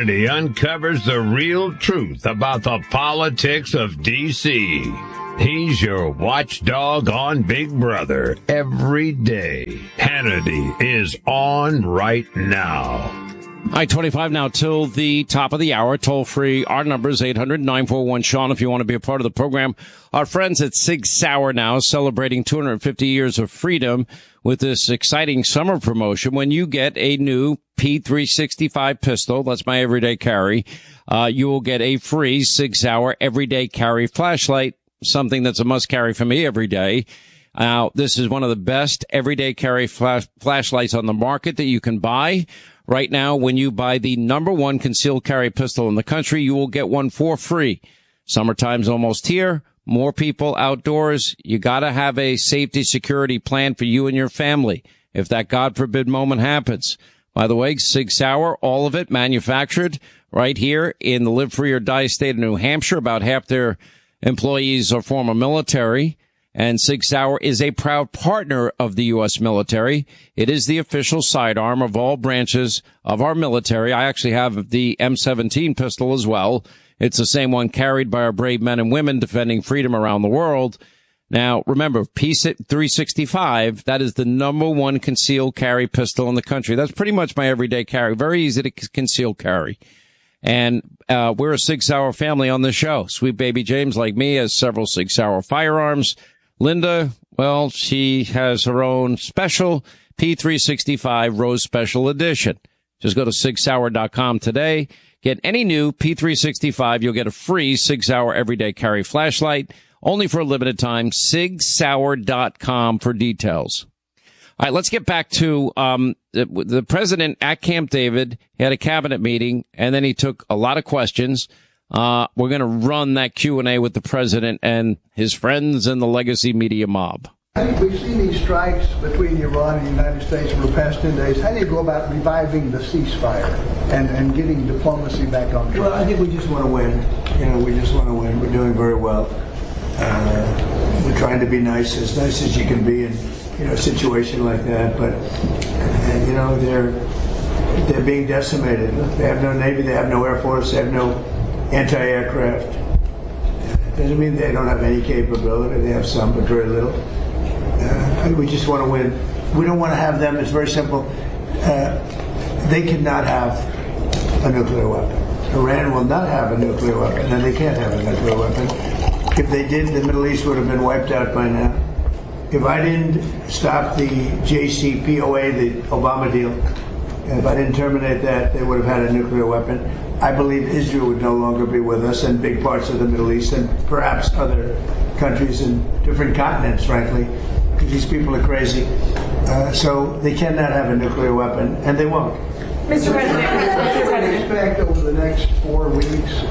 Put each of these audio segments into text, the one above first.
Hannity uncovers the real truth about the politics of D.C. He's your watchdog on Big Brother every day. Hannity is on right now. I-25 now till the top of the hour. Toll free. Our number is 800-941-SEAN if you want to be a part of the program. Our friends at Sig Sauer now celebrating 250 years of freedom with this exciting summer promotion. When you get a new P365 pistol, that's my everyday carry, you will get a free Sig Sauer everyday carry flashlight, something that's a must carry for me every day. This is one of the best everyday carry flashlights on the market that you can buy. Right now, when you buy the #1 concealed carry pistol in the country, you will get one for free. Summertime's almost here. More people outdoors. You gotta have a safety security plan for you and your family if that God forbid moment happens. By the way, Sig Sauer, all of it manufactured right here in the Live Free or Die state of New Hampshire. About half their employees are former military. And Sig Sauer is a proud partner of the U.S. military. It is the official sidearm of all branches of our military. I actually have the M17 pistol as well. It's the same one carried by our brave men and women defending freedom around the world. Now, remember, P365, that is the #1 concealed carry pistol in the country. That's pretty much my everyday carry. Very easy to conceal carry. And we're a Sig Sauer family on this show. Sweet baby James, like me, has several Sig Sauer firearms. Linda, well, she has her own special P365 Rose Special Edition. Just go to SigSauer.com today. Get any new P365. You'll get a free Sig Sauer Everyday Carry flashlight, only for a limited time. SigSauer.com for details. All right, let's get back to the president at Camp David. He had a cabinet meeting, and then he took a lot of questions. We're going to run that Q&A with the president and his friends and the legacy media mob. We've seen these strikes between Iran and the United States for the past 10 days. How do you go about reviving the ceasefire and getting diplomacy back on track? Well, I think we just want to win. We just want to win. We're doing very well. We're trying to be nice as you can be in a situation like that. But they're being decimated. They have no Navy. They have no Air Force. They have no anti-aircraft. Doesn't mean they don't have any capability. They have some, but very little. We just want to win. We don't want to have them. It's very simple. They cannot have a nuclear weapon. Iran will not have a nuclear weapon, and they can't have a nuclear weapon. If they did, the Middle East would have been wiped out by now. If I didn't stop the JCPOA, the Obama deal, if I didn't terminate that, they would have had a nuclear weapon. I believe Israel would no longer be with us and big parts of the Middle East and perhaps other countries in different continents, frankly, because these people are crazy. So they cannot have a nuclear weapon, and they won't. Mr. President, expect over the next 4 weeks?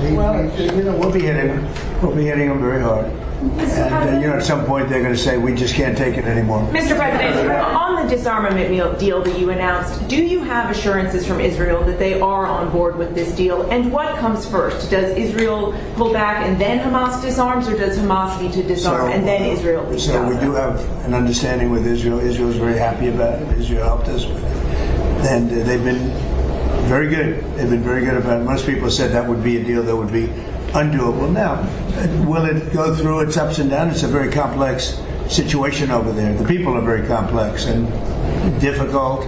We'll be hitting them. We'll be hitting them very hard. And, at some point they're going to say, we just can't take it anymore. Mr. President, on the disarmament deal that you announced, do you have assurances from Israel that they are on board with this deal? And what comes first? Does Israel pull back and then Hamas disarms, or does Hamas need to disarm and then Israel leaves Gaza? So we do have an understanding with Israel. Israel is very happy about it. Israel helped us with it. And they've been very good. They've been very good about it. Most people said that would be a deal that would be undoable. Now, will it go through its ups and downs? It's a very complex situation over there. The people are very complex and difficult.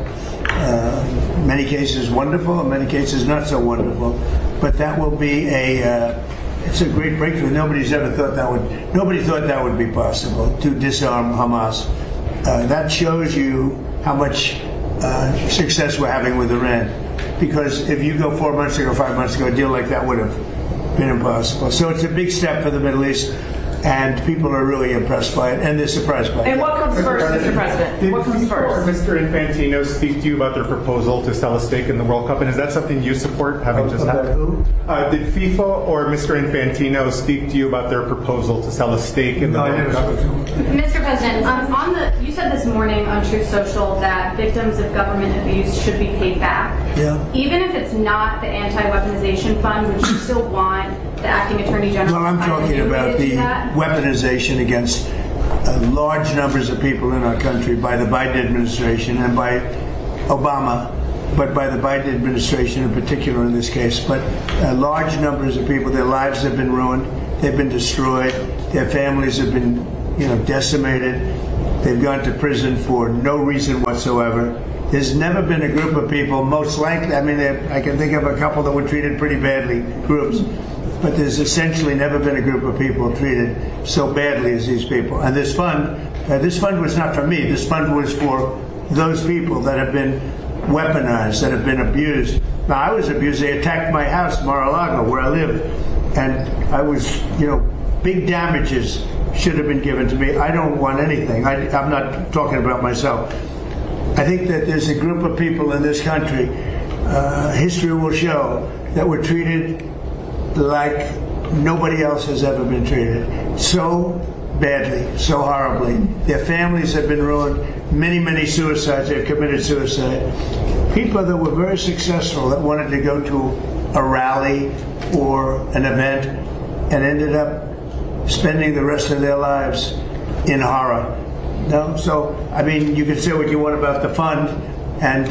Many cases wonderful, in many cases not so wonderful. But that will be it's a great breakthrough. Nobody thought that would be possible, to disarm Hamas. That shows you how much success we're having with Iran. Because if you go 4 months ago, 5 months ago, a deal like that would have been impossible. So it's a big step for the Middle East, and people are really impressed by it, and they're surprised by it. And what comes first, Mr. President? What comes first? Mr. Infantino speak to you about their proposal to sell a stake in the World Cup, and is that something you support, having just happened? Who? Did FIFA or Mr. Infantino speak to you about their proposal to sell a stake in the World Cup? Mr. President, you said this morning on Truth Social that victims of government abuse should be paid back. Yeah. Even if it's not the anti-weaponization fund, would you still want the acting attorney general? Well, I'm talking about the weaponization against large numbers of people in our country by the Biden administration and by Obama but by the Biden administration in particular in this case. But large numbers of people, their lives have been ruined. They've been destroyed. Their families have been, decimated. They've gone to prison for no reason whatsoever. There's never been a group of people, most likely, I can think of a couple that were treated pretty badly, groups, but there's essentially never been a group of people treated so badly as these people. And this fund was not for me. This fund was for those people that have been weaponized, that have been abused. Now, I was abused. They attacked my house, Mar-a-Lago, where I live, and I was, big damages should have been given to me. I don't want anything. I'm not talking about myself. I think that there's a group of people in this country, history will show, that were treated like nobody else has ever been treated. So badly, so horribly. Their families have been ruined. Many, many suicides. They've committed suicide. People that were very successful that wanted to go to a rally or an event and ended up spending the rest of their lives in horror. No, so you can say what you want about the fund, and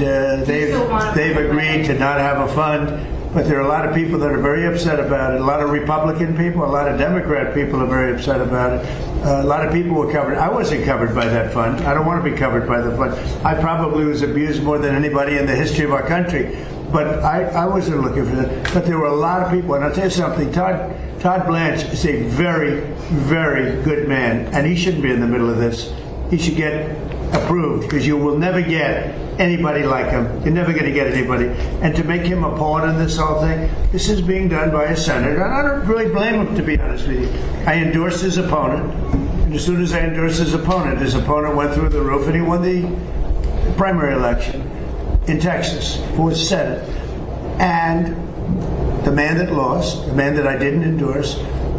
they've agreed to not have a fund. But there are a lot of people that are very upset about it. A lot of Republican people, a lot of Democrat people are very upset about it. A lot of people were covered. I wasn't covered by that fund. I don't want to be covered by the fund. I probably was abused more than anybody in the history of our country. But I wasn't looking for that. But there were a lot of people. And I'll tell you something. Todd Blanche is a very, very good man. And he shouldn't be in the middle of this. He should get approved, because you will never get anybody like him. You're never going to get anybody. And to make him a pawn in this whole thing, this is being done by a senator. And I don't really blame him, to be honest with you. I endorsed his opponent. And as soon as I endorsed his opponent went through the roof, and he won the primary election in Texas for the Senate. And the man that lost, the man that I didn't endorse,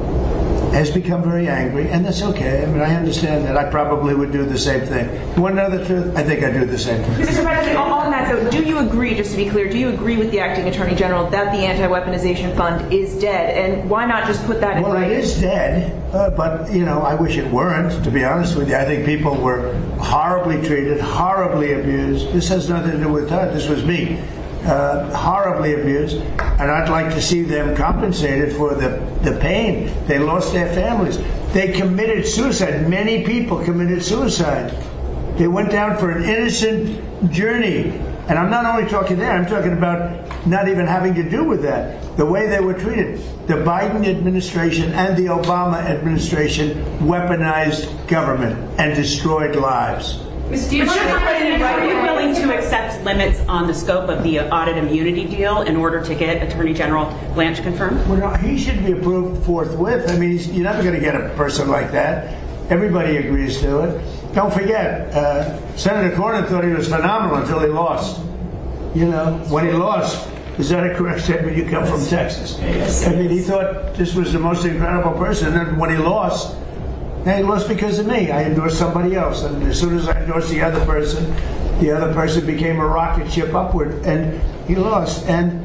has become very angry, and that's okay. I understand that. I probably would do the same thing. You want to know the truth? I think I do the same thing. Mr. President, on that though, do you agree, just to be clear, do you agree with the Acting Attorney General that the Anti-Weaponization Fund is dead? And why not just put that in writing? Well, it is dead, but, I wish it weren't, to be honest with you. I think people were horribly treated, horribly abused. This has nothing to do with Todd. This was me. Horribly abused, and I'd like to see them compensated for the pain. They lost their families. They committed suicide. Many people committed suicide. They went down for an innocent journey. And I'm not only talking there, I'm talking about not even having to do with that. The way they were treated. The Biden administration and the Obama administration weaponized government and destroyed lives. Mr. President, are you willing to accept limits on the scope of the audit immunity deal in order to get Attorney General Blanche confirmed? Well, no, he should be approved forthwith. You're never going to get a person like that. Everybody agrees to it. Don't forget, Senator Cornyn thought he was phenomenal until he lost. When he lost, is that a correct statement? You come from Texas. He thought this was the most incredible person, and when he lost, he lost because of me. I endorsed somebody else, and as soon as I endorsed the other person became a rocket ship upward, and he lost. And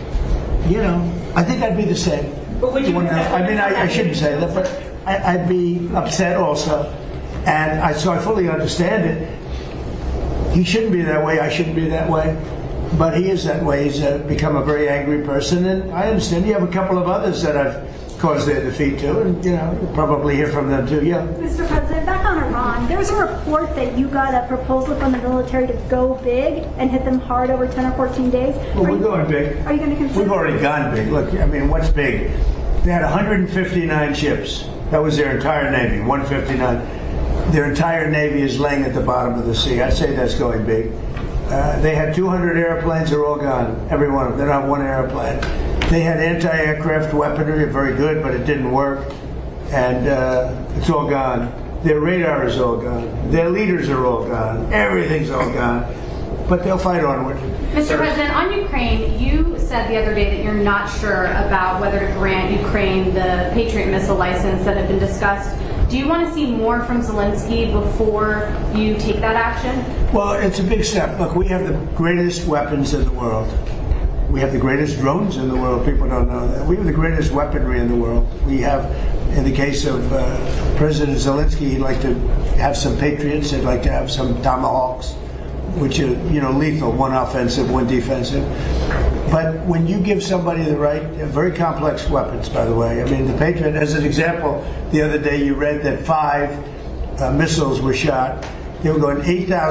I think I'd be the same. But would you? I shouldn't say that, but I'd be upset also, and so I fully understand it. He shouldn't be that way. I shouldn't be that way, but he is that way. He's become a very angry person, and I understand. You have a couple of others that I've caused their defeat too, and you'll probably hear from them too. Yeah. Mr. President, back on Iran, there was a report that you got a proposal from the military to go big and hit them hard over 10 or 14 days. Well, we're going big. Are you going to consider? We've already gone big. Look, what's big? They had 159 ships. That was their entire Navy, 159. Their entire Navy is laying at the bottom of the sea. I'd say that's going big. They had 200 airplanes. They're all gone. Every one of them. They're not one airplane. They had anti-aircraft weaponry, very good, but it didn't work. And it's all gone. Their radar is all gone. Their leaders are all gone. Everything's all gone. But they'll fight onward. Mr. President, on Ukraine, you said the other day that you're not sure about whether to grant Ukraine the Patriot missile license that had been discussed. Do you want to see more from Zelensky before you take that action? Well, it's a big step. Look, we have the greatest weapons in the world. We have the greatest drones in the world. People don't know that. We have the greatest weaponry in the world. We have, in the case of President Zelensky, he'd like to have some Patriots. He'd like to have some Tomahawks. which are, lethal, one offensive, one defensive. But when you give somebody the right, very complex weapons, by the way. I mean, the Patriot, as an example, the other day you read that 5 missiles were shot. They were going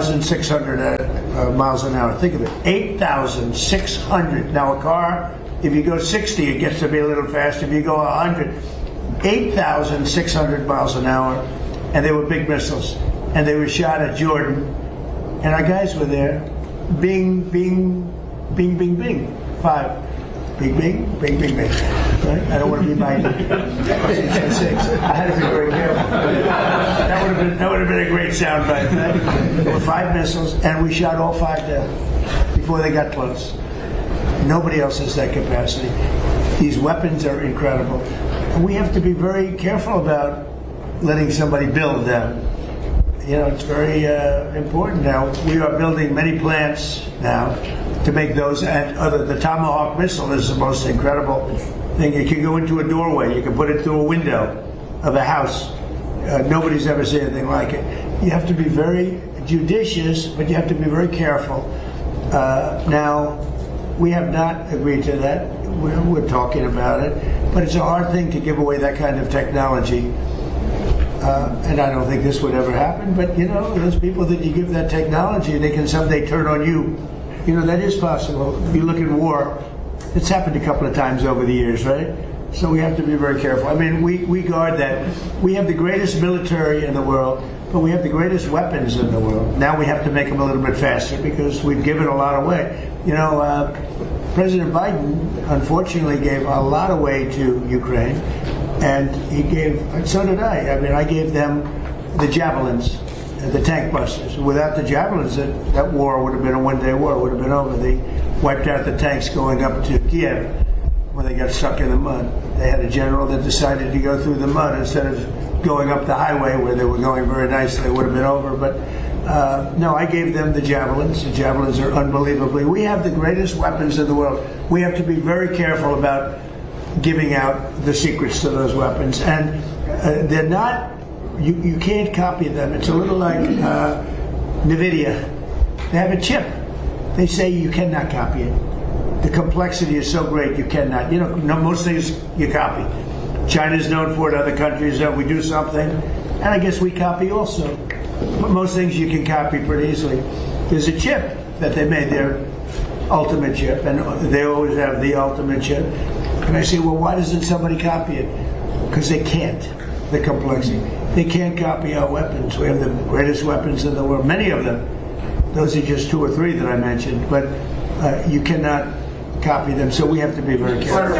8,600 miles an hour. Think of it, 8,600. Now a car, if you go 60, it gets to be a little faster. If you go 100, 8,600 miles an hour, and they were big missiles. And they were shot at Jordan, and our guys were there. Bing, bing, bing, bing, bing. 5. Bing, bing, bing, bing, bing. Right? I don't want to be biting. I had to be very careful. That would have been a great soundbite. Right? There were 5 missiles, and we shot all 5 down before they got close. Nobody else has that capacity. These weapons are incredible. And we have to be very careful about letting somebody build them. It's very important now. We are building many plants now to make those, and the Tomahawk missile is the most incredible thing. It can go into a doorway. You can put it through a window of a house. Nobody's ever seen anything like it. You have to be very judicious, but you have to be very careful. Now, we have not agreed to that. We're talking about it, but it's a hard thing to give away that kind of technology. And I don't think this would ever happen, but those people that you give that technology, they can someday turn on you. That is possible. If you look at war, it's happened a couple of times over the years, right? So we have to be very careful. I mean, we guard that. We have the greatest military in the world, but we have the greatest weapons in the world. Now we have to make them a little bit faster because we've given a lot away. President Biden, unfortunately, gave a lot away to Ukraine. And he gave, so did I. I mean, I gave them the javelins, the tank busters. Without the javelins, that war would have been a one-day war. It would have been over. They wiped out the tanks going up to Kiev when they got stuck in the mud. They had a general that decided to go through the mud instead of going up the highway where they were going very nice. They would have been over. But no, I gave them the javelins. The javelins are unbelievably. We have the greatest weapons in the world. We have to be very careful about giving out the secrets to those weapons, and they're not. You can't copy them. It's a little like NVIDIA. They have a chip. They say you cannot copy it. The complexity is so great you cannot. Most things you copy. China's known for it. Other countries that we do something, and I guess we copy also. But most things you can copy pretty easily. There's a chip that they made, their ultimate chip, and they always have the ultimate chip. And I say, well, why doesn't somebody copy it? Because they can't. The complexity. They can't copy our weapons. We have the greatest weapons in the world. Many of them. Those are just 2 or 3 that I mentioned. But you cannot copy them. So we have to be very careful.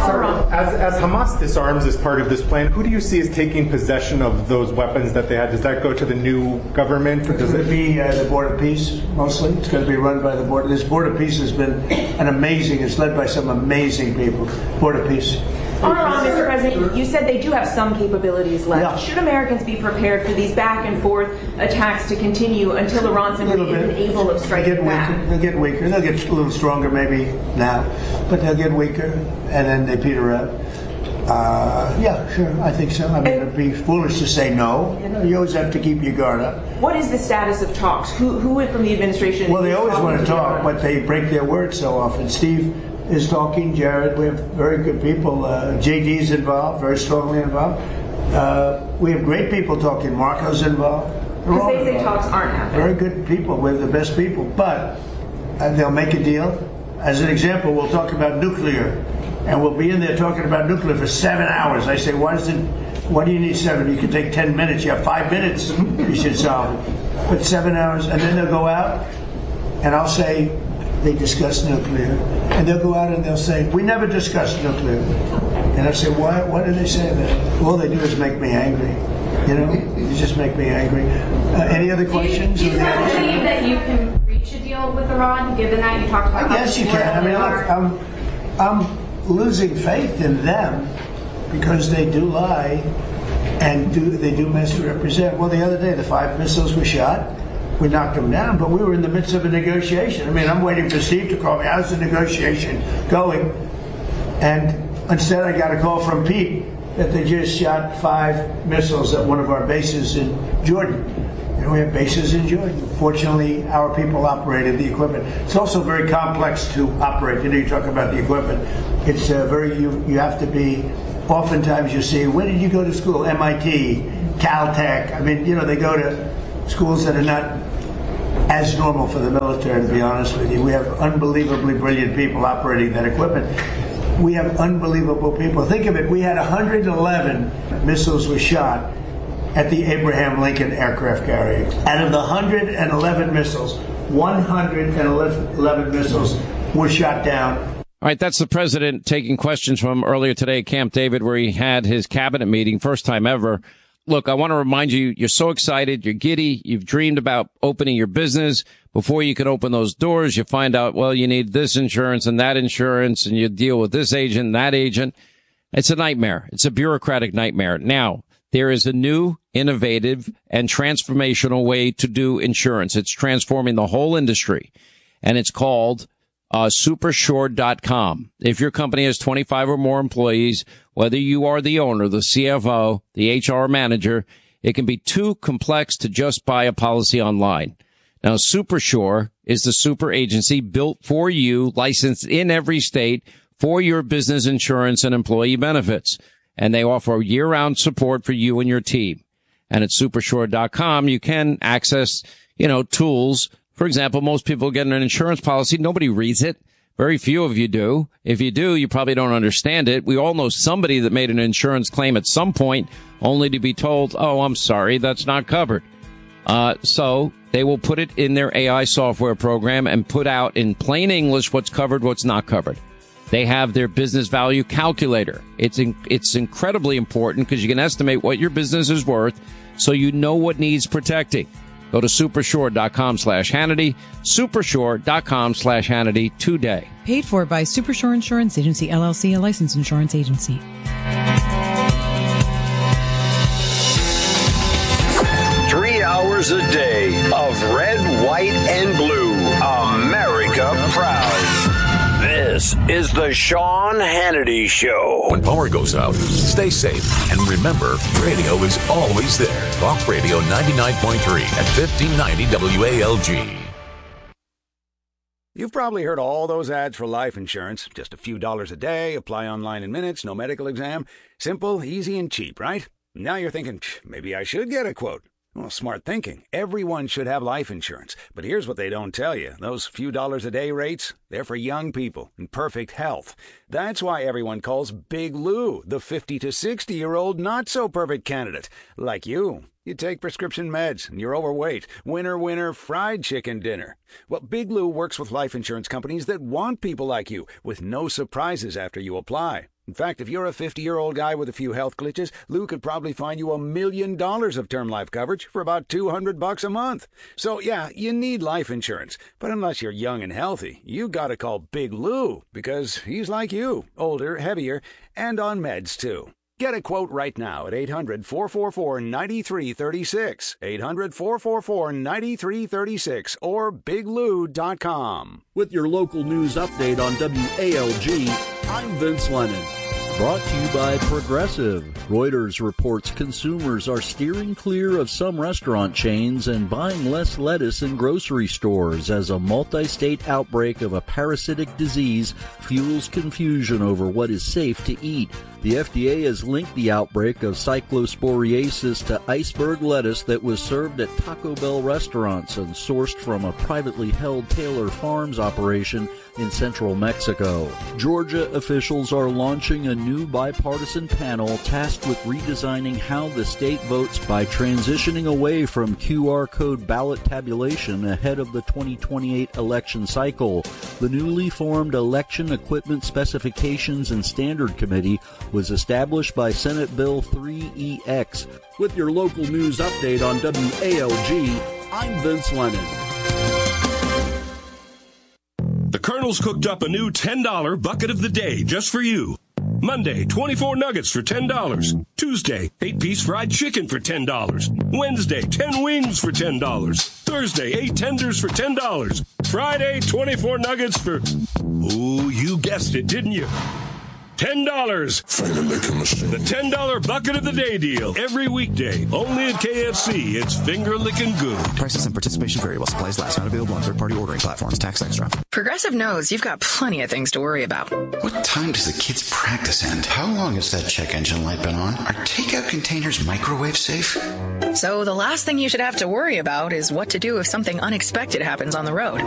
As Hamas disarms as part of this plan, who do you see as taking possession of those weapons that they had? Does that go to the new government? Or does it be the Board of Peace, mostly? It's going to be run by the Board. This Board of Peace has been it's led by some amazing people. Board of Peace. Mr. President, you said they do have some capabilities left. Yeah. Should Americans be prepared for these back and forth attacks to continue until Iran simply isn't able of striking back? They'll get weaker. They'll get a little stronger maybe now, but they'll get weaker, and then they peter out. Yeah, sure, I think so. I mean, it'd be foolish to say no. You always have to keep your guard up. What is the status of talks? Who from the administration? Well, they always want to talk, but they break their word so often. Steve is talking, Jared. We have very good people. JD's involved, very strongly involved. We have great people talking. Marco's involved. Because they say talks aren't happening. Very good people. We have the best people. But they'll make a deal. As an example, we'll talk about nuclear. And we'll be in there talking about nuclear for 7 hours. I say, why do you need 7? You can take 10 minutes. You have 5 minutes. You should solve it. But 7 hours. And then they'll go out, and I'll say, they discuss nuclear. And they'll go out and they'll say, we never discussed nuclear. And I say, why do they say that? All they do is make me angry. You just make me angry. Any other questions? Do you believe that you can reach a deal with Iran, given that you talked about Yes, you can. I mean, I'm losing faith in them because they do lie and they do misrepresent. Well, the other day, the 5 missiles were shot. We knocked them down, but we were in the midst of a negotiation. I mean, I'm waiting for Steve to call me. How's the negotiation going? And instead, I got a call from Pete that they just shot 5 missiles at one of our bases in Jordan. We have bases in Jordan. Fortunately, our people operated the equipment. It's also very complex to operate. You talk about the equipment. It's you have to be, oftentimes you see, where did you go to school? MIT, Caltech. I mean, they go to schools that are not as normal for the military, to be honest with you. We have unbelievably brilliant people operating that equipment. We have unbelievable people. Think of it. We had 111 missiles were shot at the Abraham Lincoln aircraft carrier. Out of the 111 missiles, 111 missiles were shot down. All right, that's the president taking questions from earlier today at Camp David, where he had his cabinet meeting, first time ever. Look, I want to remind you, you're so excited, you're giddy, you've dreamed about opening your business. Before you can open those doors, you find out, well, you need this insurance and that insurance, and you deal with this agent and that agent. It's a nightmare. It's a bureaucratic nightmare. Now, there is a new, innovative, and transformational way to do insurance. It's transforming the whole industry, and it's called Supersure.com. If your company has 25 or more employees, whether you are the owner, the CFO, the HR manager, it can be too complex to just buy a policy online. Now, Supersure is the super agency built for you, licensed in every state for your business insurance and employee benefits. And they offer year-round support for you and your team. And at Supersure.com, you can access, tools. For example, most people get an insurance policy. Nobody reads it. Very few of you do. If you do, you probably don't understand it. We all know somebody that made an insurance claim at some point only to be told, oh, I'm sorry, that's not covered. So they will put it in their AI software program and put out in plain English what's covered, what's not covered. They have their business value calculator. It's incredibly important because you can estimate what your business is worth so you know what needs protecting. Go to Supersure.com/Hannity, Supersure.com/Hannity today. Paid for by Supersure Insurance Agency, LLC, a licensed insurance agency. 3 hours a day of red, white, and blue. America proud. This is the Sean Hannity Show. When power goes out, stay safe. And remember, radio is always there. Talk Radio 99.3 at 1590 WALG. You've probably heard all those ads for life insurance. Just a few dollars a day, apply online in minutes, no medical exam. Simple, easy, and cheap, right? Now you're thinking, maybe I should get a quote. Well, smart thinking. Everyone should have life insurance. But here's what they don't tell you. Those few dollars a day rates, they're for young people in perfect health. That's why everyone calls Big Lou the 50 to 60-year-old not-so-perfect candidate. Like you. You take prescription meds, and you're overweight. Winner, fried chicken dinner. Well, Big Lou works with life insurance companies that want people like you, with no surprises after you apply. In fact, if you're a 50-year-old guy with a few health glitches, Lou could probably find you $1 million of term life coverage for about $200 a month. So, yeah, you need life insurance. But unless you're young and healthy, you gotta call Big Lou, because he's like you, older, heavier, and on meds, too. Get a quote right now at 800-444-9336, 800-444-9336, or biglou.com. With your local news update on WALG, I'm Vince Lennon. Brought to you by Progressive. Reuters reports consumers are steering clear of some restaurant chains and buying less lettuce in grocery stores as a multi-state outbreak of a parasitic disease fuels confusion over what is safe to eat. The FDA has linked the outbreak of cyclosporiasis to iceberg lettuce that was served at Taco Bell restaurants and sourced from a privately held Taylor Farms operation in central Mexico. Georgia officials are launching a new bipartisan panel tasked with redesigning how the state votes by transitioning away from QR code ballot tabulation ahead of the 2028 election cycle. The newly formed Election Equipment Specifications and Standard Committee was established by Senate Bill 3EX. With your local news update on WALG, I'm Vince Lennon. The Colonel's cooked up a new $10 bucket of the day just for you. Monday, 24 nuggets for $10. Tuesday, 8-piece fried chicken for $10. Wednesday, 10 wings for $10. Thursday, 8 tenders for $10. Friday, 24 nuggets for... Ooh, you guessed it, didn't you? $10. Finger licking machine. The $10 bucket of the day deal. Every weekday. Only at KFC. It's finger licking good. Prices and participation vary while supplies last. Not available on third-party ordering platforms. Tax extra. Progressive knows you've got plenty of things to worry about. What time does the kids' practice end? How long has that check engine light been on? Are takeout containers microwave safe? So the last thing you should have to worry about is what to do if something unexpected happens on the road.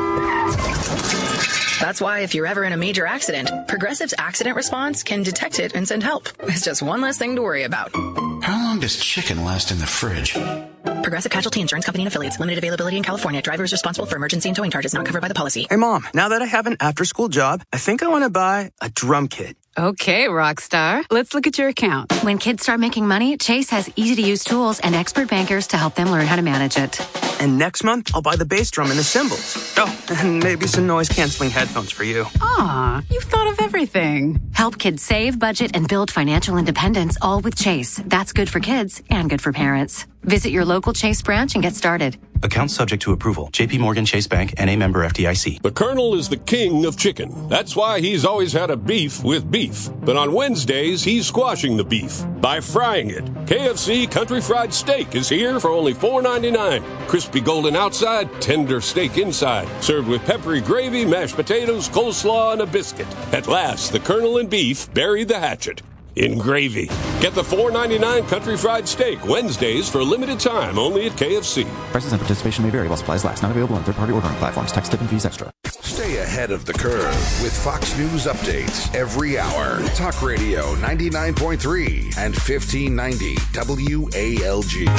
That's why if you're ever in a major accident, Progressive's accident response can detect it and send help. It's just one less thing to worry about. How long does chicken last in the fridge? Progressive Casualty Insurance Company and Affiliates. Limited availability in California. Driver is responsible for emergency and towing charges not covered by the policy. Hey, Mom, now that I have an after-school job, I think I want to buy a drum kit. Okay, Rockstar. Let's look at your account. When kids start making money, Chase has easy-to-use tools and expert bankers to help them learn how to manage it. And next month, I'll buy the bass drum and the cymbals. Oh, and maybe some noise-canceling headphones for you. Aw, you've thought of everything. Help kids save, budget, and build financial independence, all with Chase. That's good for kids and good for parents. Visit your local Chase branch and get started. Account subject to approval. J.P. Morgan Chase Bank, N.A. member FDIC. The Colonel is the king of chicken. That's why he's always had a beef with beef. But on Wednesdays, he's squashing the beef by frying it. KFC Country Fried Steak is here for only $4.99. Crispy golden outside, tender steak inside. Served with peppery gravy, mashed potatoes, coleslaw, and a biscuit. At last, the Colonel and beef bury the hatchet in gravy. Get the $4.99 Country Fried Steak Wednesdays for a limited time only at KFC. Prices and participation may vary while supplies last. Not available on third-party ordering platforms. Tax, tip, and fees extra. Stay ahead of the curve with Fox News updates every hour. Talk Radio 99.3 and 1590 WALG.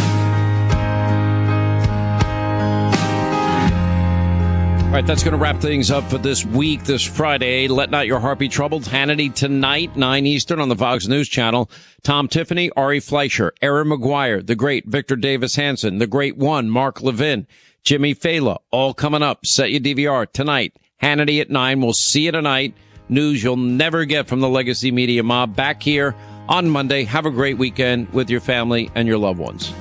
All right, that's going to wrap things up for this week, this Friday. Let not your heart be troubled. Hannity tonight, 9 Eastern on the Fox News Channel. Tom Tiffany, Ari Fleischer, Aaron McGuire, the great Victor Davis Hanson, the great one, Mark Levin, Jimmy Fallon, all coming up. Set your DVR tonight. Hannity at 9. We'll see you tonight. News you'll never get from the legacy media mob. Back here on Monday. Have a great weekend with your family and your loved ones.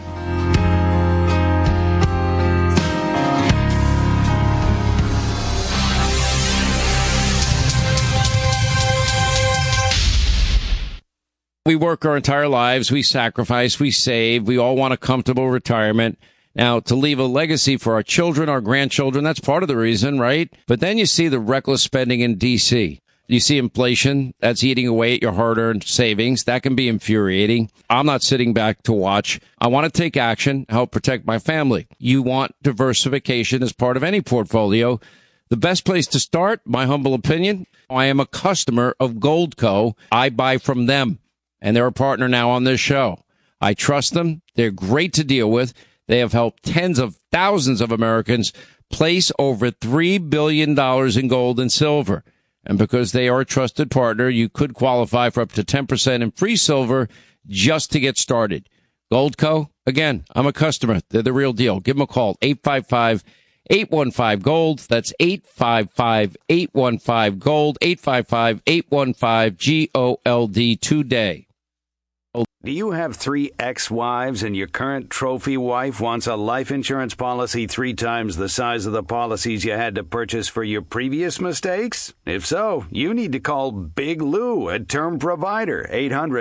We work our entire lives. We sacrifice. We save. We all want a comfortable retirement. Now, to leave a legacy for our children, our grandchildren, that's part of the reason, right? But then you see the reckless spending in D.C. You see inflation that's eating away at your hard-earned savings. That can be infuriating. I'm not sitting back to watch. I want to take action, help protect my family. You want diversification as part of any portfolio. The best place to start, my humble opinion, I am a customer of Goldco. I buy from them. And they're a partner now on this show. I trust them. They're great to deal with. They have helped tens of thousands of Americans place over $3 billion in gold and silver. And because they are a trusted partner, you could qualify for up to 10% in free silver just to get started. Goldco, again, I'm a customer. They're the real deal. Give them a call, 855-815-GOLD. That's 855-815-GOLD, 855-815-GOLD today. Do you have 3 ex-wives and your current trophy wife wants a life insurance policy 3 times the size of the policies you had to purchase for your previous mistakes? If so, you need to call Big Lou at Term Provider,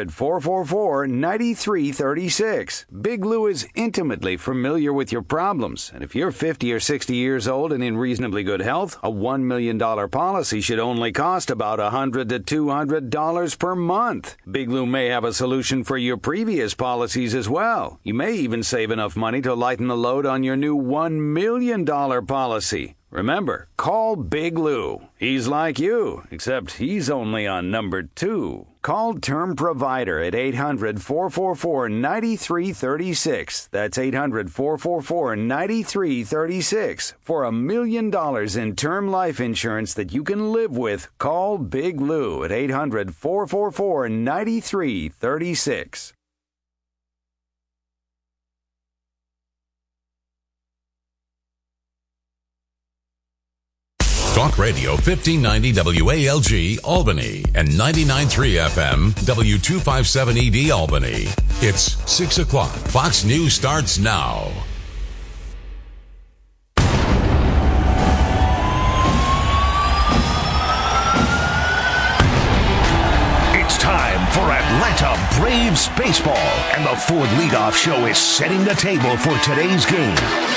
800-444-9336. Big Lou is intimately familiar with your problems, and if you're 50 or 60 years old and in reasonably good health, a $1 million policy should only cost about $100 to $200 per month. Big Lou may have a solution for your previous policies as well. You may even save enough money to lighten the load on your new $1 million policy. Remember, call Big Lou. He's like you, except he's only on number 2. Call Term Provider at 800-444-9336. That's 800-444-9336. For $1 million in term life insurance that you can live with, call Big Lou at 800-444-9336. Talk Radio 1590 WALG Albany and 99.3 FM W257ED Albany. It's 6 o'clock. Fox News starts now. Braves baseball, and the Ford Leadoff Show is setting the table for today's game.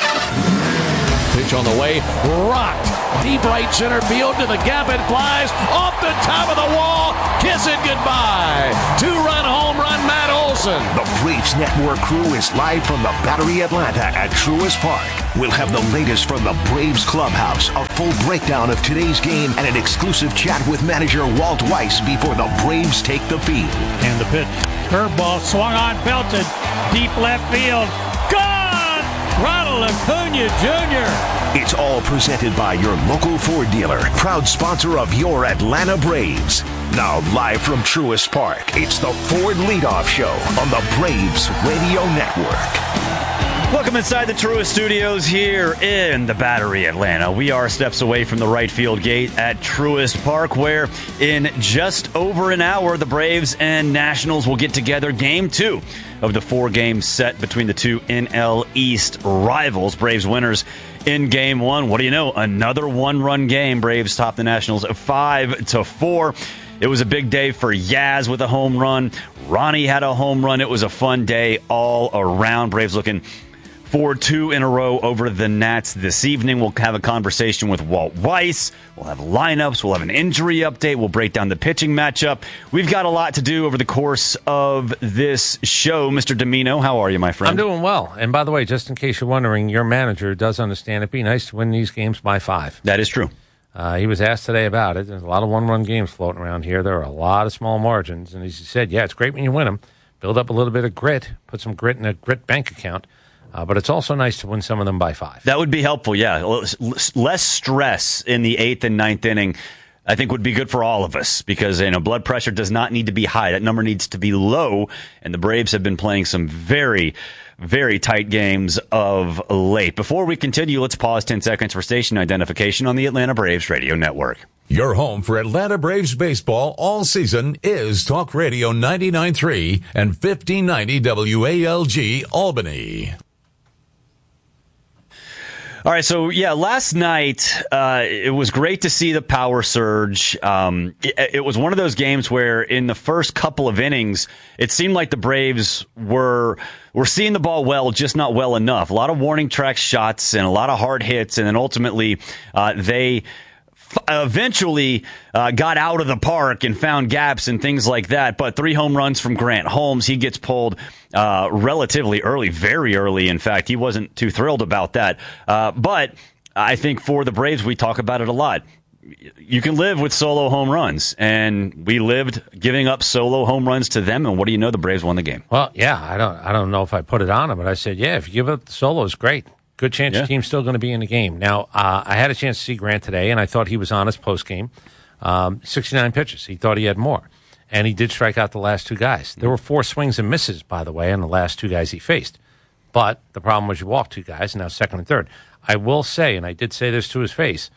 Pitch on the way, rocked deep right center field to the gap. It flies off the top of the wall. Kiss it goodbye. 2-run home run, Matt Olson. The Braves Network crew is live from the Battery Atlanta at Truist Park. We'll have the latest from the Braves clubhouse, a full breakdown of today's game, and an exclusive chat with manager Walt Weiss before the Braves take the field. And the pitch. Curveball swung on, belted, deep left field. Gone! Ronald Acuna Jr. It's all presented by your local Ford dealer, proud sponsor of your Atlanta Braves. Now live from Truist Park, it's the Ford Leadoff Show on the Braves Radio Network. Welcome inside the Truist Studios here in the Battery Atlanta. We are steps away from the right field gate at Truist Park, where in just over an hour, the Braves and Nationals will get together. Game 2 of the 4-game set between the two NL East rivals. Braves winners in Game 1. What do you know? Another one-run game. Braves top the Nationals 5-4. It was a big day for Yaz with a home run. Ronnie had a home run. It was a fun day all around. Braves looking for 2 in a row over the Nats this evening. We'll have a conversation with Walt Weiss. We'll have lineups. We'll have an injury update. We'll break down the pitching matchup. We've got a lot to do over the course of this show. Mr. Domino, how are you, my friend? I'm doing well. And by the way, just in case you're wondering, your manager does understand it'd be nice to win these games by 5. That is true. He was asked today about it. There's a lot of one-run games floating around here. There are a lot of small margins. And he said, yeah, it's great when you win them. Build up a little bit of grit. Put some grit in a grit bank account. But it's also nice to win some of them by 5. That would be helpful, yeah. Less stress in the 8th and 9th inning, I think, would be good for all of us because, blood pressure does not need to be high. That number needs to be low, and the Braves have been playing some very, very tight games of late. Before we continue, let's pause 10 seconds for station identification on the Atlanta Braves Radio Network. Your home for Atlanta Braves baseball all season is Talk Radio 99.3 and 1590 WALG Albany. All right, so last night it was great to see the power surge. It was one of those games where in the first couple of innings, it seemed like the Braves were seeing the ball well, just not well enough. A lot of warning track shots and a lot of hard hits, and then ultimately they eventually got out of the park and found gaps and things like that. But 3 home runs from Grant Holmes. He gets pulled relatively early, very early, in fact. He wasn't too thrilled about that. But I think for the Braves, we talk about it a lot. You can live with solo home runs, and we lived giving up solo home runs to them, and what do you know? The Braves won the game. Well, yeah, I don't know if I put it on them, but I said, yeah, if you give up the solos, great. Good chance your team's still going to be in the game. Now, I had a chance to see Grant today, and I thought he was honest post-game. 69 pitches. He thought he had more. And he did strike out the last 2 guys. There were 4 swings and misses, by the way, on the last 2 guys he faced. But the problem was you walked 2 guys, and now second and third. I will say, and I did say this to his face,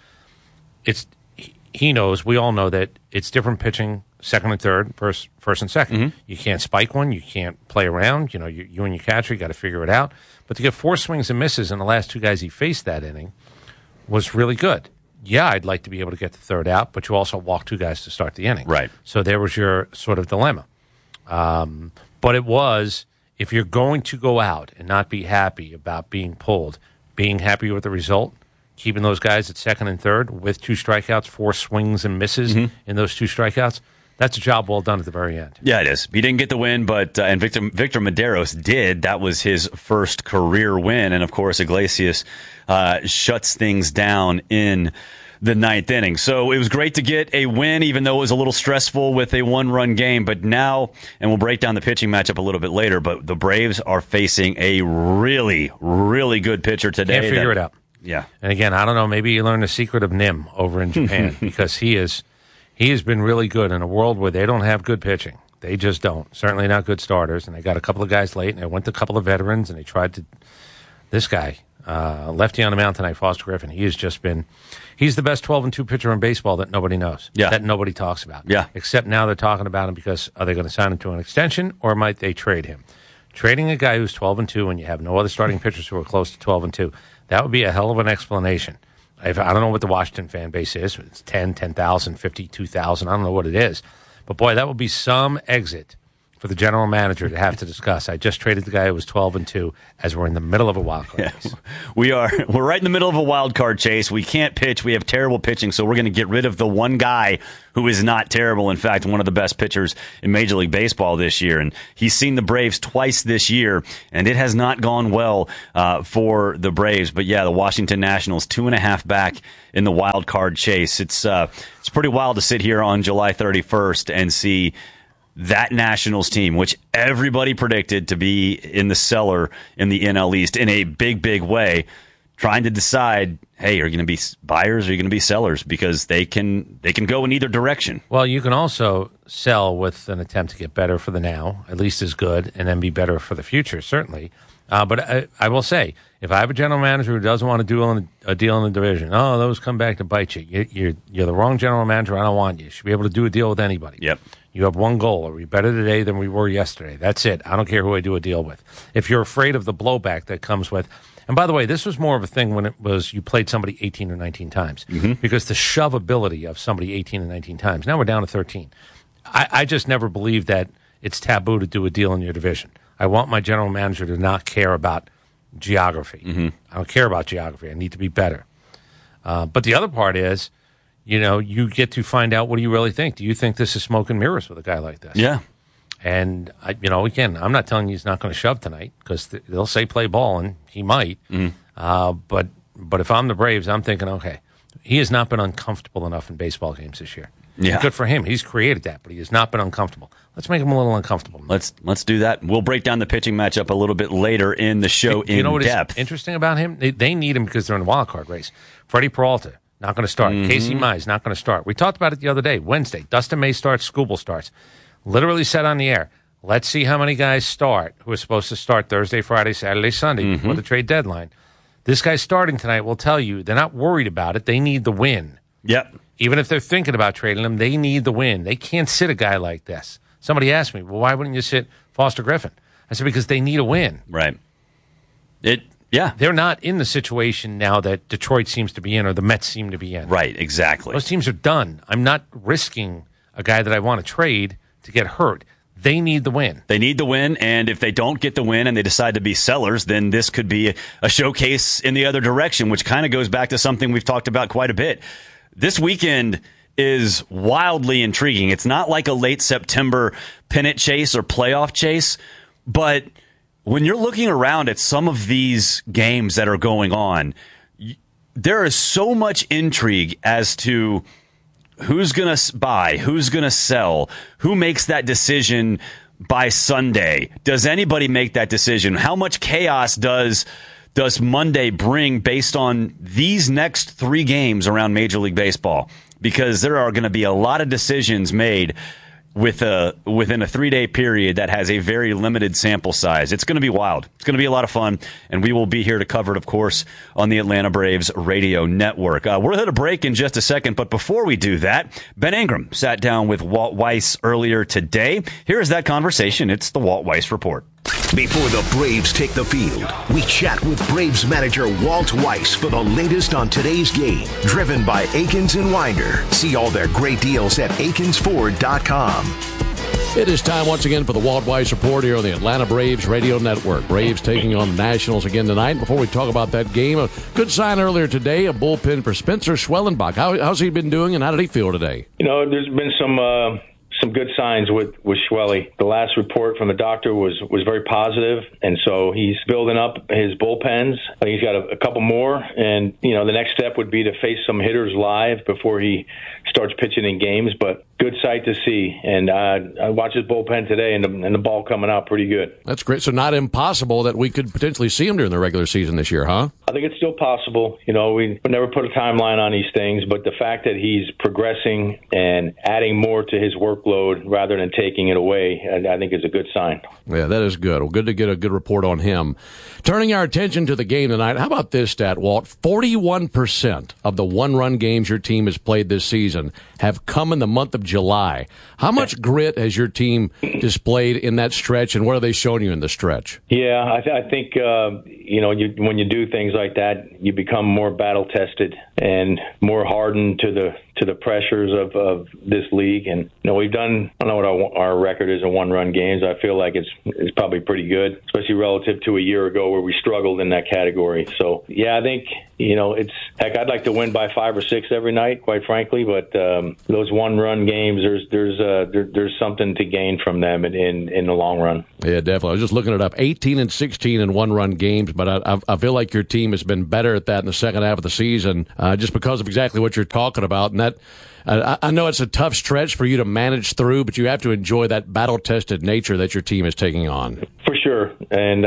he knows, we all know that it's different pitching second and third versus first and second. Mm-hmm. You can't spike one. You can't play around. You and your catcher, you got to figure it out. But to get 4 swings and misses in the last 2 guys he faced that inning was really good. Yeah, I'd like to be able to get the third out, but you also walk 2 guys to start the inning. Right. So there was your sort of dilemma. But it was, if you're going to go out and not be happy about being pulled, being happy with the result, keeping those guys at second and third with 2 strikeouts, 4 swings and misses in those 2 strikeouts, that's a job well done at the very end. Yeah, it is. He didn't get the win, but and Victor Medeiros did. That was his first career win, and of course Iglesias shuts things down in the 9th inning. So it was great to get a win, even though it was a little stressful with a 1-run game. But now, and we'll break down the pitching matchup a little bit later, but the Braves are facing a really, really good pitcher today. Can't figure it out. Yeah. And again, I don't know, maybe you learned the secret of Nim over in Japan because he has been really good in a world where they don't have good pitching. They just don't. Certainly not good starters. And they got a couple of guys late, and they went to a couple of veterans, and they tried to. This guy, lefty on the mound tonight, Foster Griffin, he's the best 12-2 pitcher in baseball that nobody knows. Yeah. That nobody talks about. Yeah. Except now they're talking about him because are they going to sign him to an extension or might they trade him? Trading a guy who's 12-2 and you have no other starting pitchers who are close to 12-2, that would be a hell of an explanation. I don't know what the Washington fan base is. It's 10,000, 52,000. I don't know what it is. But, boy, that would be some exit for the general manager to have to discuss. I just traded the guy who was 12-2 as we're in the middle of a wild card chase. We're right in the middle of a wild card chase. We can't pitch. We have terrible pitching, so we're going to get rid of the one guy who is not terrible. In fact, one of the best pitchers in Major League Baseball this year. And he's seen the Braves twice this year, and it has not gone well for the Braves. But yeah, the Washington Nationals 2.5 back in the wild card chase. It's pretty wild to sit here on July 31st and see that Nationals team, which everybody predicted to be in the cellar in the NL East in a big, big way, trying to decide, hey, are you going to be buyers or are you going to be sellers? Because they can go in either direction. Well, you can also sell with an attempt to get better for the now, at least as good, and then be better for the future, certainly. But I will say, if I have a general manager who doesn't want to do a deal in the division, those come back to bite you. You're the wrong general manager. I don't want you. You should be able to do a deal with anybody. Yep. You have one goal. Are we better today than we were yesterday? That's it. I don't care who I do a deal with. If you're afraid of the blowback that comes with, and by the way, this was more of a thing when it was you played somebody 18 or 19 times, because the shove ability of somebody 18 or 19 times. Now we're down to 13. I just never believed that it's taboo to do a deal in your division. I want my general manager to not care about geography. I don't care about geography. I need to be better. But the other part is, you get to find out, what do you really think? Do you think this is smoke and mirrors with a guy like this? Yeah. And, again, I'm not telling you he's not going to shove tonight because they'll say play ball, and he might. But if I'm the Braves, I'm thinking, okay, he has not been uncomfortable enough in baseball games this year. Yeah. Good for him. He's created that, but he has not been uncomfortable. Let's make him a little uncomfortable. Let's do that. We'll break down the pitching matchup a little bit later in the show in depth. You know what is interesting about him? They need him because they're in the wild card race. Freddie Peralta, not going to start. Casey Mize, not going to start. We talked about it the other day. Wednesday, Dustin May starts, Skubal starts. Literally said on the air, let's see how many guys start who are supposed to start Thursday, Friday, Saturday, Sunday before the trade deadline. This guy's starting tonight will tell you they're not worried about it. They need the win. Yep. Even if they're thinking about trading him, they need the win. They can't sit a guy like this. Somebody asked me, well, why wouldn't you sit Foster Griffin? I said, because they need a win. Right. They're not in the situation now that Detroit seems to be in or the Mets seem to be in. Right, exactly. Those teams are done. I'm not risking a guy that I want to trade to get hurt. They need the win. They need the win, and if they don't get the win and they decide to be sellers, then this could be a showcase in the other direction, which kind of goes back to something we've talked about quite a bit. This weekend is wildly intriguing. It's not like a late September pennant chase or playoff chase, but when you're looking around at some of these games that are going on, there is so much intrigue as to who's going to buy, who's going to sell, who makes that decision by Sunday. Does anybody make that decision? How much chaos does Monday bring based on these next 3 games around Major League Baseball? Because there are going to be a lot of decisions made within a 3-day period that has a very limited sample size. It's going to be wild. It's going to be a lot of fun, and we will be here to cover it, of course, on the Atlanta Braves radio network. We'll hit a break in just a second, but before we do that, Ben Ingram sat down with Walt Weiss earlier today. Here's that conversation. It's the Walt Weiss Report. Before the Braves take the field, we chat with Braves manager Walt Weiss for the latest on today's game. Driven by Akins and Winder. See all their great deals at akinsford.com. It is time once again for the Walt Weiss Report here on the Atlanta Braves radio network. Braves taking on the Nationals again tonight. Before we talk about that game, a good sign earlier today, a bullpen for Spencer Schwellenbach. How's he been doing, and how did he feel today? There's been some good signs with Schwelly. The last report from the doctor was very positive, and so he's building up his bullpens. I think he's got a couple more, and the next step would be to face some hitters live before he starts pitching in games. But good sight to see, and I watched his bullpen today, and the ball coming out pretty good. That's great. So not impossible that we could potentially see him during the regular season this year, huh? I think it's still possible. We never put a timeline on these things, but the fact that he's progressing and adding more to his workload rather than taking it away, I think is a good sign. Yeah, that is good. Well, good to get a good report on him. Turning our attention to the game tonight, how about this stat, Walt? 41% of the one-run games your team has played this season have come in the month of July. How much grit has your team displayed in that stretch, and what are they showing you in the stretch? Yeah, I think, when you do things like that, you become more battle-tested and more hardened to to the pressures of this league. And we've done, I don't know what our record is in one-run games. I feel like it's probably pretty good, especially relative to a year ago where we struggled in that category. So yeah, I think I'd like to win by 5 or 6 every night, quite frankly. But those one-run games, there's something to gain from them in the long run. Yeah, definitely. I was just looking it up. 18-16 in one-run games, but I feel like your team has been better at that in the second half of the season, just because of exactly what you're talking about. And that I know it's a tough stretch for you to manage through, but you have to enjoy that battle-tested nature that your team is taking on. For sure. And,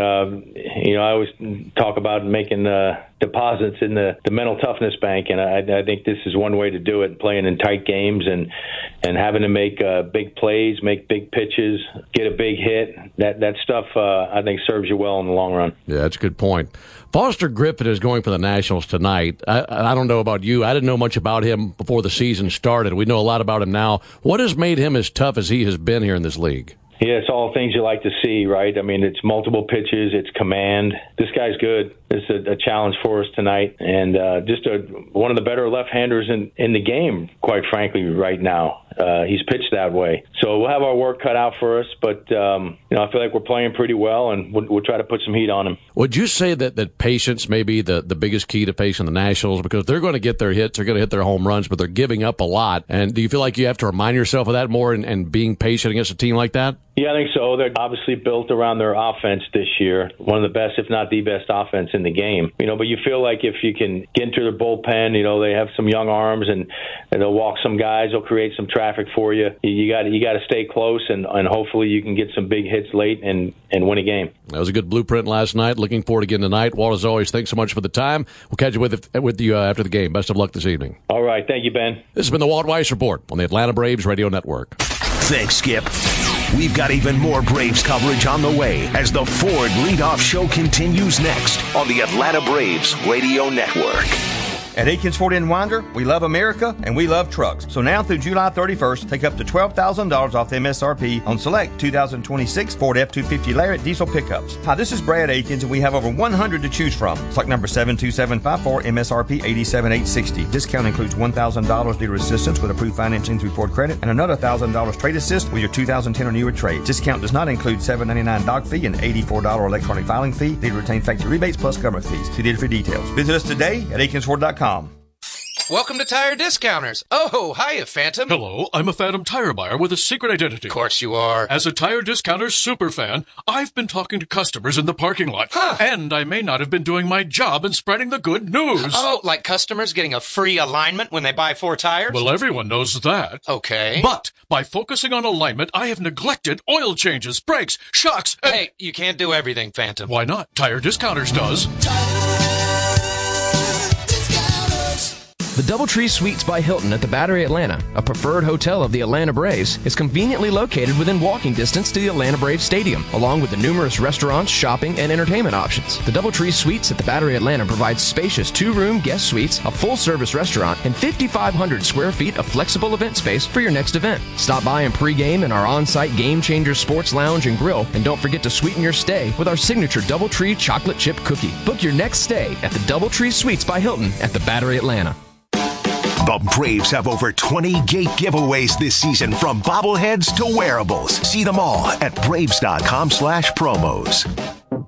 I always talk about making deposits in the mental toughness bank, and I think this is one way to do it, playing in tight games and having to make big plays, make big pitches, get a big hit. That stuff, I think, serves you well in the long run. Yeah, that's a good point. Foster Griffin is going for the Nationals tonight. I don't know about you. I didn't know much about him before the season started. We know a lot about him now. What has made him as tough as he has been here in this league? Yeah, it's all things you like to see, right? I mean, it's multiple pitches, it's command. This guy's good. This is a challenge for us tonight, and just one of the better left-handers in the game, quite frankly, right now. He's pitched that way. So we'll have our work cut out for us, but I feel like we're playing pretty well, and we'll try to put some heat on him. Would you say that patience may be the biggest key to facing the Nationals? Because they're going to get their hits, they're going to hit their home runs, but they're giving up a lot. And do you feel like you have to remind yourself of that more and being patient against a team like that? Yeah, I think so. They're obviously built around their offense this year. One of the best, if not the best offense in the game. But you feel like if you can get into their bullpen, they have some young arms and they'll walk some guys, they'll create some traffic for you. You got to stay close and hopefully you can get some big hits late and win a game. That was a good blueprint last night. Looking forward to getting tonight. Walt, as always, thanks so much for the time. We'll catch you with you after the game. Best of luck this evening. All right. Thank you, Ben. This has been the Walt Weiss Report on the Atlanta Braves Radio Network. Thanks, Skip. We've got even more Braves coverage on the way as the Ford Leadoff Show continues next on the Atlanta Braves Radio Network. At Aikens Ford in Winder, we love America and we love trucks. So now through July 31st, take up to $12,000 off the MSRP on select 2026 Ford F-250 Lariat diesel pickups. Hi, this is Brad Aikens, and we have over 100 to choose from. Stock number 72754, MSRP 87860. Discount includes $1,000 dealer assistance with approved financing through Ford Credit and another $1,000 trade assist with your 2010 or newer trade. Discount does not include $799 doc fee and $84 electronic filing fee. Dealer retain factory rebates plus government fees. See dealer for details. Visit us today at AikensFord.com. Welcome to Tire Discounters. Oh, hiya, Phantom. Hello, I'm a Phantom tire buyer with a secret identity. Of course you are. As a Tire Discounters superfan, I've been talking to customers in the parking lot. Huh. And I may not have been doing my job in spreading the good news. Oh, like customers getting a free alignment when they buy 4 tires? Well, everyone knows that. Okay. But by focusing on alignment, I have neglected oil changes, brakes, shocks, and... Hey, you can't do everything, Phantom. Why not? Tire Discounters does. The Doubletree Suites by Hilton at the Battery Atlanta, a preferred hotel of the Atlanta Braves, is conveniently located within walking distance to the Atlanta Braves Stadium, along with the numerous restaurants, shopping, and entertainment options. The Doubletree Suites at the Battery Atlanta provides spacious 2-room guest suites, a full-service restaurant, and 5,500 square feet of flexible event space for your next event. Stop by and pregame in our on-site Game Changer Sports Lounge and Grill, and don't forget to sweeten your stay with our signature Doubletree chocolate chip cookie. Book your next stay at the Doubletree Suites by Hilton at the Battery Atlanta. The Braves have over 20 gate giveaways this season, from bobbleheads to wearables. See them all at Braves.com/promos.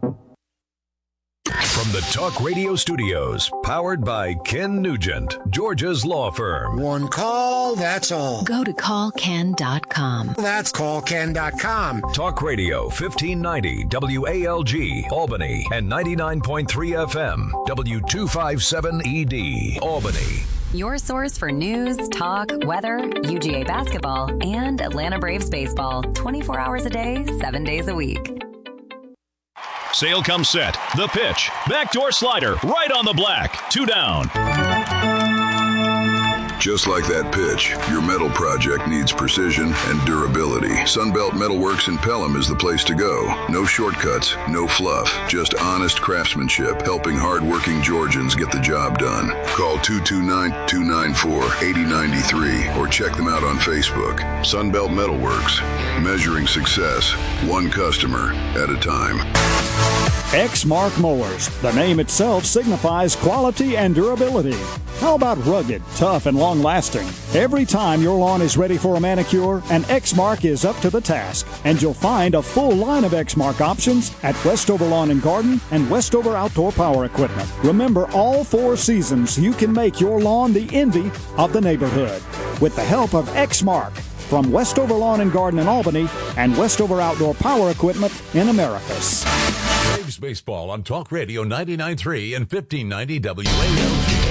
From the Talk Radio Studios, powered by Ken Nugent, Georgia's law firm. One call, that's all. Go to callken.com. That's callken.com. Talk Radio 1590 WALG, Albany, and 99.3 FM, W257ED, Albany. Your source for news, talk, weather, UGA basketball, and Atlanta Braves baseball. 24 hours a day, 7 days a week. Sale comes set. The pitch. Backdoor slider. Right on the black. 2 down. Just like that pitch, your metal project needs precision and durability. Sunbelt Metalworks in Pelham is the place to go. No shortcuts, no fluff, just honest craftsmanship, helping hard-working Georgians get the job done. Call 229-294-8093 or check them out on Facebook. Sunbelt Metalworks, measuring success, one customer at a time. Exmark Mowers. The name itself signifies quality and durability. How about rugged, tough, and long-lasting? Every time your lawn is ready for a manicure, an Exmark is up to the task. And you'll find a full line of Exmark options at Westover Lawn and Garden and Westover Outdoor Power Equipment. Remember, all 4 seasons, you can make your lawn the envy of the neighborhood with the help of Exmark from Westover Lawn and Garden in Albany and Westover Outdoor Power Equipment in Americus. Braves baseball on Talk Radio 99.3 and 1590 WALG.